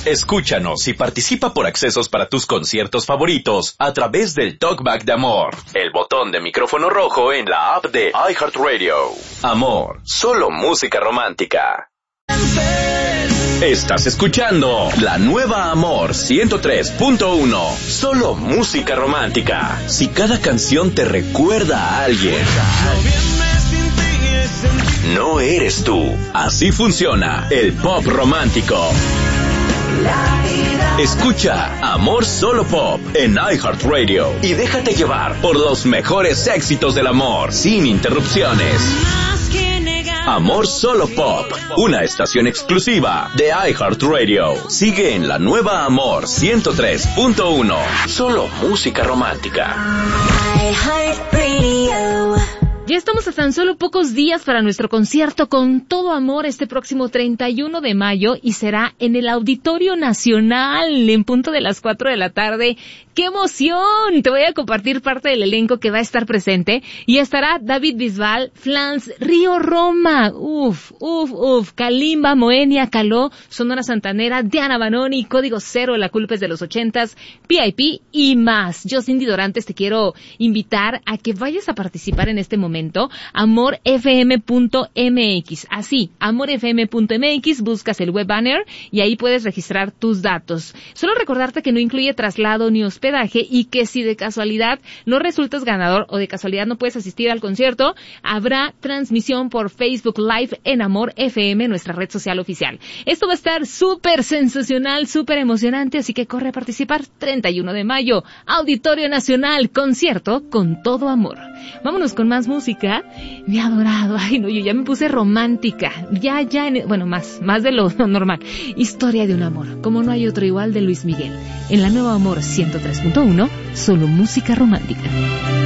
Escúchanos y participa por accesos para tus conciertos favoritos a través del Talkback de Amor, el botón de micrófono rojo en la app de iHeartRadio. Amor, solo música romántica. Estás escuchando la nueva Amor 103.1, solo música romántica. Si cada canción te recuerda a alguien, no eres tú. Así funciona el pop romántico. Escucha Amor Solo Pop en iHeartRadio y déjate llevar por los mejores éxitos del amor sin interrupciones. Amor Solo Pop, una estación exclusiva de iHeartRadio. Sigue en la nueva Amor 103.1, solo música romántica. Ya estamos a tan solo pocos días para nuestro concierto Con Todo Amor este próximo 31 de mayo y será en el Auditorio Nacional en punto de las 4 de la tarde. ¡Qué emoción! Te voy a compartir parte del elenco que va a estar presente y estará David Bisbal, Flans, Río Roma, Kalimba, Moenia, Caló, Sonora Santanera, Diana Banoni, Código Cero, La Culpa es de los 80s, PIP y más. Yo, Cindy Dorantes, te quiero invitar a que vayas a participar en este momento, amorfm.mx. Así, amorfm.mx, buscas el web banner y ahí puedes registrar tus datos. Solo recordarte que no incluye traslado ni hospedaje y que si de casualidad no resultas ganador o de casualidad no puedes asistir al concierto, habrá transmisión por Facebook Live en Amor FM, nuestra red social oficial. Esto va a estar súper sensacional, súper emocionante, así que corre a participar. 31 de mayo, Auditorio Nacional, concierto Con Todo Amor. Vámonos con más música. Me ha adorado. Ay, no, yo ya me puse romántica. Más de lo normal. Historia de un amor, como no hay otro igual, de Luis Miguel. En la nueva Amor 103.1, solo música romántica.